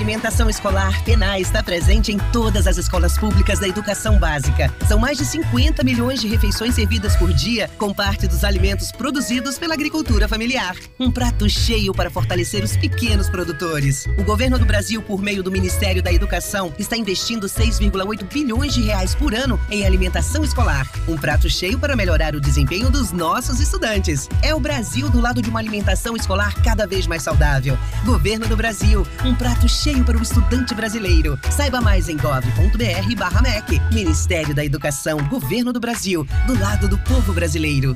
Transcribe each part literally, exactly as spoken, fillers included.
alimentação escolar, Penai está presente em todas as escolas públicas da educação básica. São mais de cinquenta milhões de refeições servidas por dia, com parte dos alimentos produzidos pela agricultura familiar. Um prato cheio para fortalecer os pequenos produtores. O governo do Brasil, por meio do Ministério da Educação, está investindo seis vírgula oito bilhões de reais por ano em alimentação escolar. Um prato cheio para melhorar o desempenho dos nossos estudantes. É o Brasil do lado de uma alimentação escolar cada vez mais saudável. Governo do Brasil, um prato cheio para o estudante brasileiro. Saiba mais em gov ponto br barra M E C. Ministério da Educação, Governo do Brasil, do lado do povo brasileiro.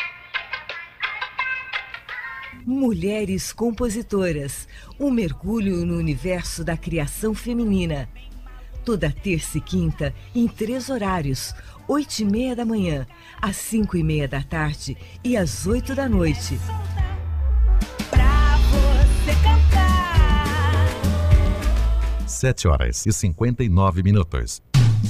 Mulheres compositoras, um mergulho no universo da criação feminina. Toda terça e quinta, em três horários, oito e meia da manhã, às cinco e meia da tarde e às oito da noite. Pra você cantar. Sete horas e cinquenta e nove minutos.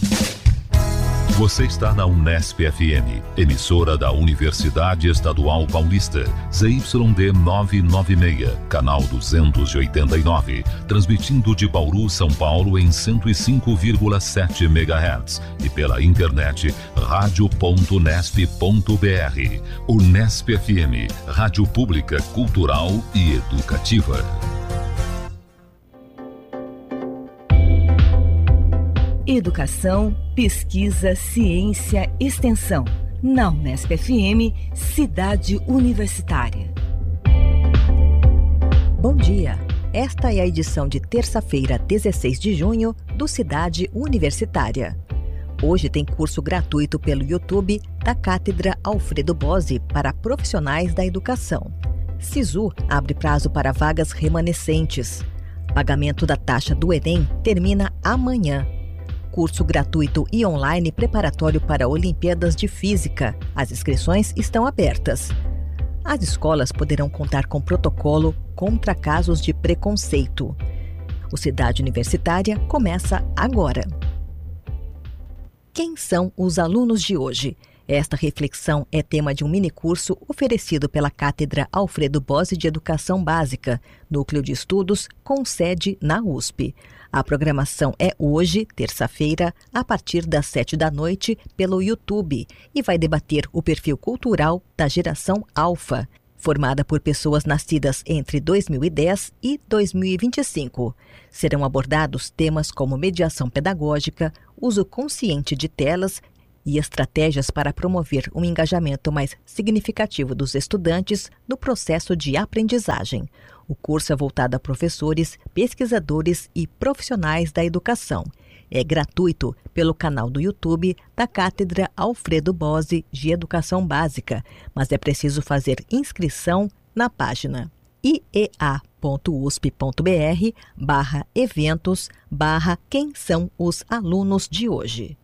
Você está na Unesp F M, emissora da Universidade Estadual Paulista, Z Y D novecentos e noventa e seis, canal duzentos e oitenta e nove, transmitindo de Bauru, São Paulo em cento e cinco vírgula sete megahertz e pela internet rádio ponto unesp ponto br. Unesp F M, rádio pública, cultural e educativa. Educação, pesquisa, ciência, extensão. Na Unesp F M, Cidade Universitária. Bom dia. Esta é a edição de terça-feira, dezesseis de junho, do Cidade Universitária. Hoje tem curso gratuito pelo YouTube da Cátedra Alfredo Bozzi para profissionais da educação. Sisu abre prazo para vagas remanescentes. Pagamento da taxa do Enem termina amanhã. Curso gratuito e online preparatório para Olimpíadas de Física. As inscrições estão abertas. As escolas poderão contar com protocolo contra casos de preconceito. O Cidade Universitária começa agora. Quem são os alunos de hoje? Esta reflexão é tema de um minicurso oferecido pela Cátedra Alfredo Bozzi de Educação Básica, Núcleo de Estudos, com sede na U S P. A programação é hoje, terça-feira, a partir das sete da noite, pelo YouTube, e vai debater o perfil cultural da geração Alfa, formada por pessoas nascidas entre dois mil e dez e dois mil e vinte e cinco. Serão abordados temas como mediação pedagógica, uso consciente de telas e estratégias para promover um engajamento mais significativo dos estudantes no processo de aprendizagem. O curso é voltado a professores, pesquisadores e profissionais da educação. É gratuito pelo canal do YouTube da Cátedra Alfredo Bozzi de Educação Básica, mas é preciso fazer inscrição na página iea ponto usp ponto br barra eventos barra quem são os alunos de hoje.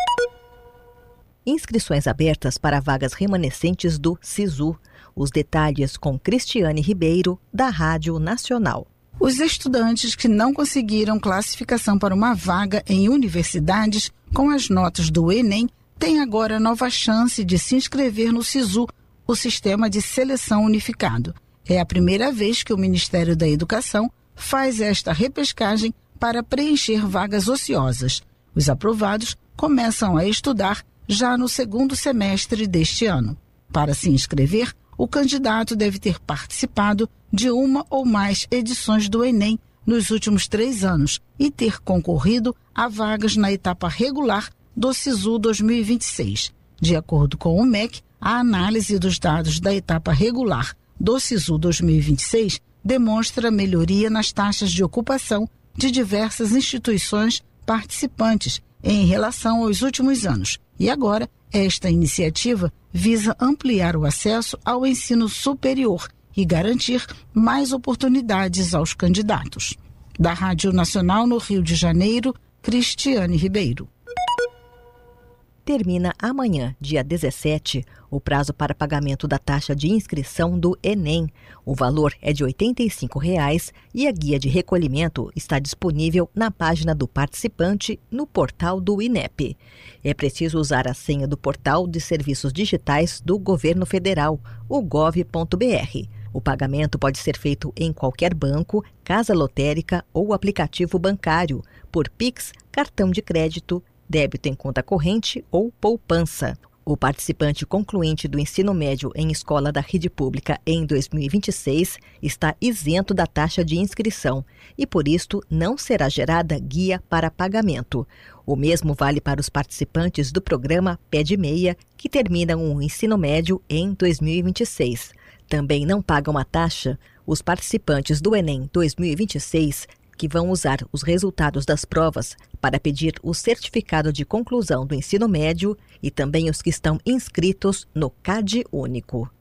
Inscrições abertas para vagas remanescentes do Sisu. Os detalhes com Cristiane Ribeiro, da Rádio Nacional. Os estudantes que não conseguiram classificação para uma vaga em universidades com as notas do Enem têm agora nova chance de se inscrever no Sisu, o Sistema de Seleção Unificado. É a primeira vez que o Ministério da Educação faz esta repescagem para preencher vagas ociosas. Os aprovados começam a estudar já no segundo semestre deste ano. Para se inscrever, o candidato deve ter participado de uma ou mais edições do Enem nos últimos três anos e ter concorrido a vagas na etapa regular do Sisu dois mil e vinte e seis. De acordo com o M E C, a análise dos dados da etapa regular do Sisu dois mil e vinte e seis demonstra melhoria nas taxas de ocupação de diversas instituições participantes em relação aos últimos anos. E agora, esta iniciativa visa ampliar o acesso ao ensino superior e garantir mais oportunidades aos candidatos. Da Rádio Nacional no Rio de Janeiro, Cristiane Ribeiro. Termina amanhã, dia dezessete, o prazo para pagamento da taxa de inscrição do Enem. O valor é de oitenta e cinco reais e a guia de recolhimento está disponível na página do participante no portal do INEP. É preciso usar a senha do Portal de Serviços Digitais do Governo Federal, o gov ponto br. O pagamento pode ser feito em qualquer banco, casa lotérica ou aplicativo bancário, por Pix, cartão de crédito, débito em conta corrente ou poupança. O participante concluinte do ensino médio em escola da rede pública em dois mil e vinte e seis está isento da taxa de inscrição e, por isto, não será gerada guia para pagamento. O mesmo vale para os participantes do programa Pé de Meia, que terminam o ensino médio em dois mil e vinte e seis. Também não pagam a taxa os participantes do Enem dois mil e vinte e seis, que vão usar os resultados das provas para pedir o certificado de conclusão do ensino médio e também os que estão inscritos no CAD Único.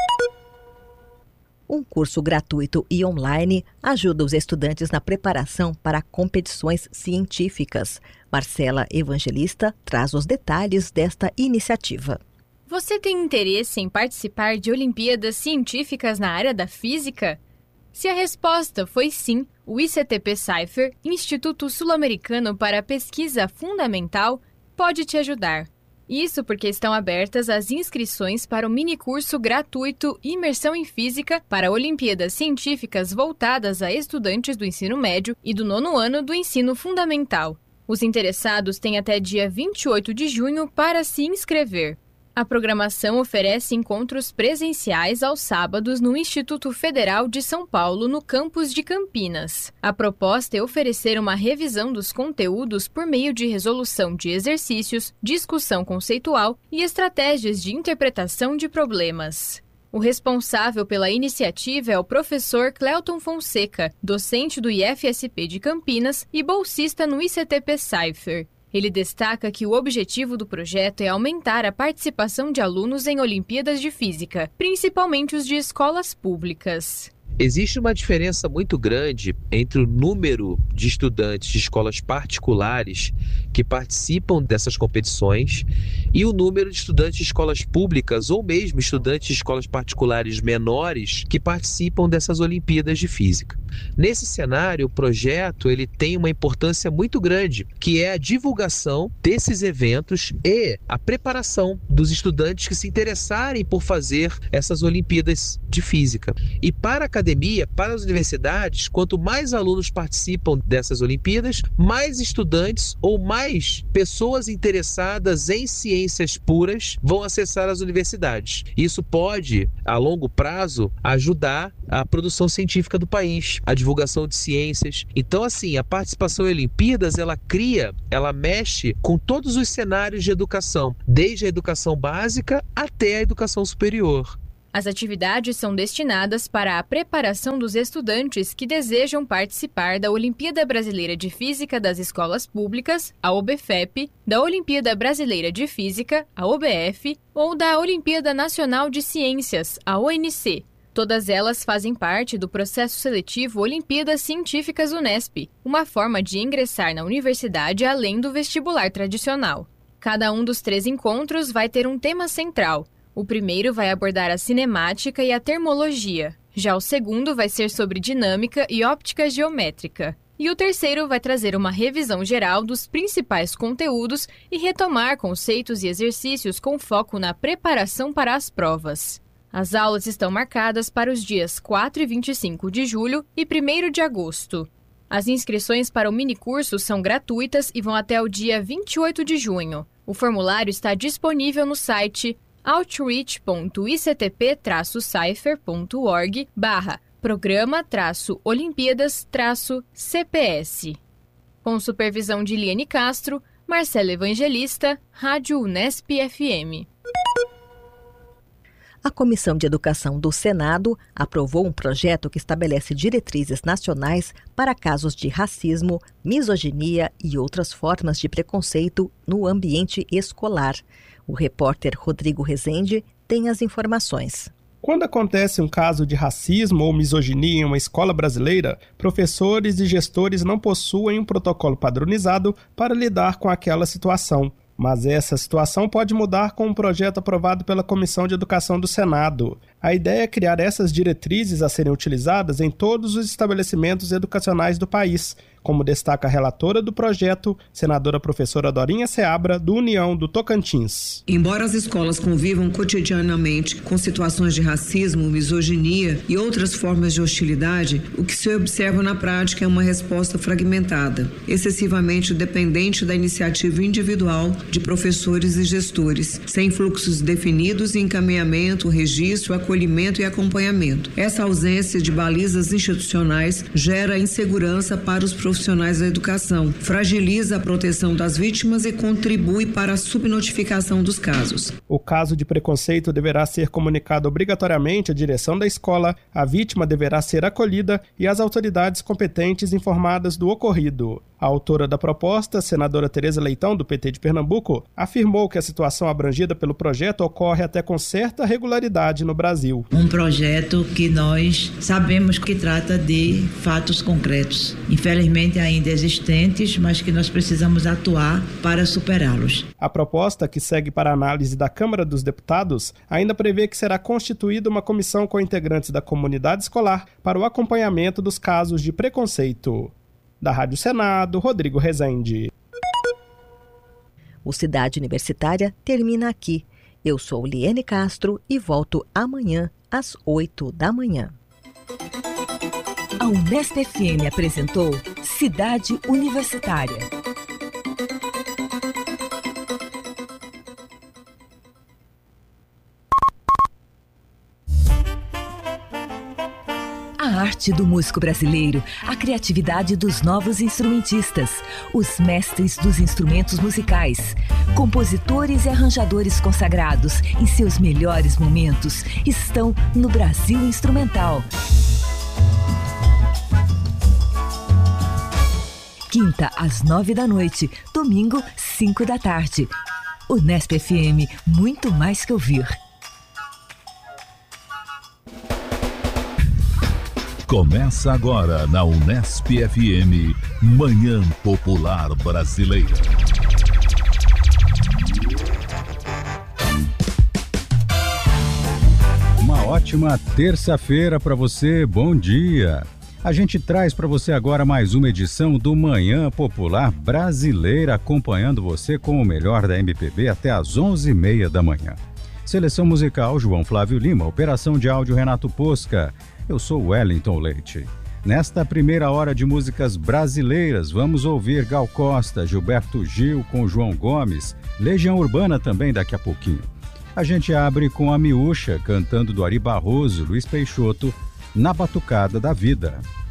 Um curso gratuito e online ajuda os estudantes na preparação para competições científicas. Marcela Evangelista traz os detalhes desta iniciativa. Você tem interesse em participar de Olimpíadas Científicas na área da física? Se a resposta foi sim, o I C T P Cypher, Instituto Sul-Americano para a Pesquisa Fundamental, pode te ajudar. Isso porque estão abertas as inscrições para o minicurso gratuito Imersão em Física para Olimpíadas Científicas voltadas a estudantes do ensino médio e do nono ano do ensino fundamental. Os interessados têm até dia vinte e oito de junho para se inscrever. A programação oferece encontros presenciais aos sábados no Instituto Federal de São Paulo, no campus de Campinas. A proposta é oferecer uma revisão dos conteúdos por meio de resolução de exercícios, discussão conceitual e estratégias de interpretação de problemas. O responsável pela iniciativa é o professor Cleuton Fonseca, docente do I F S P de Campinas e bolsista no I C T P Cypher. Ele destaca que o objetivo do projeto é aumentar a participação de alunos em Olimpíadas de Física, principalmente os de escolas públicas. Existe uma diferença muito grande entre o número de estudantes de escolas particulares que participam dessas competições e o número de estudantes de escolas públicas ou mesmo estudantes de escolas particulares menores que participam dessas Olimpíadas de Física. Nesse cenário, o projeto ele tem uma importância muito grande, que é a divulgação desses eventos e a preparação dos estudantes que se interessarem por fazer essas Olimpíadas de Física. E para a academia, para as universidades, quanto mais alunos participam dessas Olimpíadas, mais estudantes ou mais pessoas interessadas em ciências puras vão acessar as universidades. Isso pode, a longo prazo, ajudar a produção científica do país, a divulgação de ciências. Então, assim, a participação em Olimpíadas, ela cria, ela mexe com todos os cenários de educação, desde a educação básica até a educação superior. As atividades são destinadas para a preparação dos estudantes que desejam participar da Olimpíada Brasileira de Física das Escolas Públicas, a O B F E P, da Olimpíada Brasileira de Física, a O B F, ou da Olimpíada Nacional de Ciências, a O N C. Todas elas fazem parte do processo seletivo Olimpíadas Científicas Unesp, uma forma de ingressar na universidade além do vestibular tradicional. Cada um dos três encontros vai ter um tema central. O primeiro vai abordar a cinemática e a termologia. Já o segundo vai ser sobre dinâmica e óptica geométrica. E o terceiro vai trazer uma revisão geral dos principais conteúdos e retomar conceitos e exercícios com foco na preparação para as provas. As aulas estão marcadas para os dias quatro e vinte e cinco de julho e primeiro de agosto. As inscrições para o minicurso são gratuitas e vão até o dia vinte e oito de junho. O formulário está disponível no site outreach ponto i c t p traço cypher ponto org barra programa traço Olimpíadas traço C P S. Com supervisão de Liane Castro, Marcela Evangelista, Rádio Unesp F M. A Comissão de Educação do Senado aprovou um projeto que estabelece diretrizes nacionais para casos de racismo, misoginia e outras formas de preconceito no ambiente escolar. O repórter Rodrigo Rezende tem as informações. Quando acontece um caso de racismo ou misoginia em uma escola brasileira, professores e gestores não possuem um protocolo padronizado para lidar com aquela situação. Mas essa situação pode mudar com um projeto aprovado pela Comissão de Educação do Senado. A ideia é criar essas diretrizes a serem utilizadas em todos os estabelecimentos educacionais do país, como destaca a relatora do projeto, senadora professora Dorinha Seabra, do União do Tocantins. Embora as escolas convivam cotidianamente com situações de racismo, misoginia e outras formas de hostilidade, o que se observa na prática é uma resposta fragmentada, excessivamente dependente da iniciativa individual de professores e gestores, sem fluxos definidos e encaminhamento, registro, acolhimento e acompanhamento. Essa ausência de balizas institucionais gera insegurança para os profissionais da educação, fragiliza a proteção das vítimas e contribui para a subnotificação dos casos. O caso de preconceito deverá ser comunicado obrigatoriamente à direção da escola, a vítima deverá ser acolhida e as autoridades competentes informadas do ocorrido. A autora da proposta, senadora Tereza Leitão, do P T de Pernambuco, afirmou que a situação abrangida pelo projeto ocorre até com certa regularidade no Brasil. Um projeto que nós sabemos que trata de fatos concretos, infelizmente ainda existentes, mas que nós precisamos atuar para superá-los. A proposta, que segue para análise da Câmara dos Deputados, ainda prevê que será constituída uma comissão com integrantes da comunidade escolar para o acompanhamento dos casos de preconceito. Da Rádio Senado, Rodrigo Rezende. O Cidade Universitária termina aqui. Eu sou Liene Castro e volto amanhã às oito da manhã. A Unesp F M apresentou Cidade Universitária. A arte do músico brasileiro, a criatividade dos novos instrumentistas, os mestres dos instrumentos musicais, compositores e arranjadores consagrados em seus melhores momentos estão no Brasil Instrumental. Quinta às nove da noite, domingo cinco da tarde. Unesp F M, muito mais que ouvir. Começa agora na Unesp F M, Manhã Popular Brasileira. Uma ótima terça-feira para você, bom dia. A gente traz para você agora mais uma edição do Manhã Popular Brasileira, acompanhando você com o melhor da M P B até às onze e meia da manhã. Seleção musical João Flávio Lima, operação de áudio Renato Posca. Eu sou Wellington Leite. Nesta primeira hora de músicas brasileiras, vamos ouvir Gal Costa, Gilberto Gil com João Gomes, Legião Urbana também daqui a pouquinho. A gente abre com a Miúcha, cantando do Ari Barroso e Luiz Peixoto, Na Batucada da Vida.